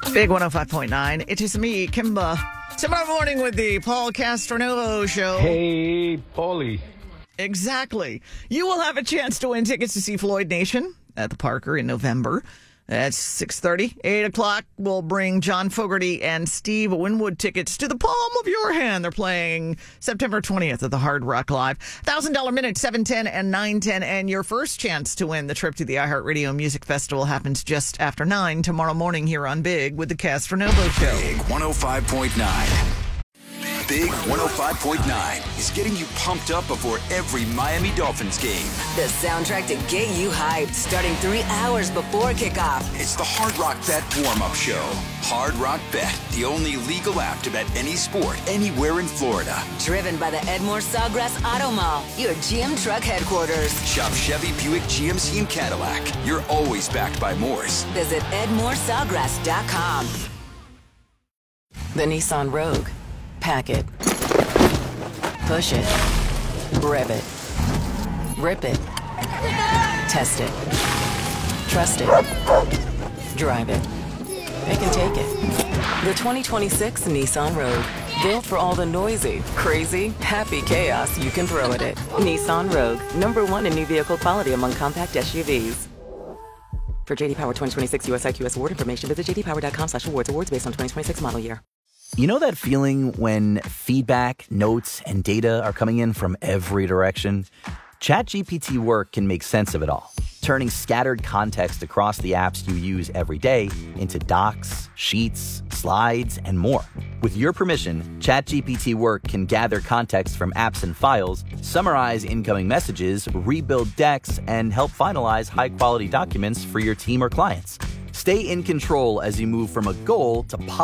Big 105.9. It is me, Kimba. Tomorrow morning with the Paul Castronovo Show. Hey, Paulie. Exactly. You will have a chance to win tickets to see Floyd Nation at the Parker in November. That's 6:30. 8 o'clock, we'll bring John Fogerty and Steve Winwood tickets to the palm of your hand. They're playing September 20th at the Hard Rock Live. $1,000 minute, 7:10 and 9:10. And your first chance to win the trip to the iHeartRadio Music Festival happens just after 9 tomorrow morning here on Big with the Castronovo Show. Big 105.9. Big 105.9 is getting you pumped up before every Miami Dolphins game. The soundtrack to get you hyped, starting 3 hours before kickoff. It's the Hard Rock Bet warm-up show. Hard Rock Bet, the only legal app to bet any sport anywhere in Florida. Driven by the Edmore Sawgrass Auto Mall, your GM truck headquarters. Shop Chevy, Buick, GMC, and Cadillac. You're always backed by Moores. Visit EdmoreSawgrass.com. The Nissan Rogue. Pack it. Push it. Rev it. Rip it. Test it. Trust it. Drive it. Pick and take it. The 2026 Nissan Rogue. Built for all the noisy, crazy, happy chaos you can throw at it. Nissan Rogue. #1 in new vehicle quality among compact SUVs. For JD Power 2026 US IQS award information, visit jdpower.com/awards. Awards based on 2026 model year. You know that feeling when feedback, notes, and data are coming in from every direction? ChatGPT Work can make sense of it all, turning scattered context across the apps you use every day into docs, sheets, slides, and more. With your permission, ChatGPT Work can gather context from apps and files, summarize incoming messages, rebuild decks, and help finalize high-quality documents for your team or clients. Stay in control as you move from a goal to